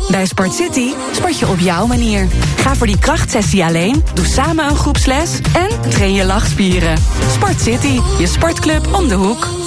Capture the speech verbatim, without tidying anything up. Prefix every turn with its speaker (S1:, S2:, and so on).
S1: Bij Sport City sport je op jouw manier. Ga voor die krachtsessie alleen, doe samen een groepsles en train je lachspieren. Sport City, je sportclub om de hoek.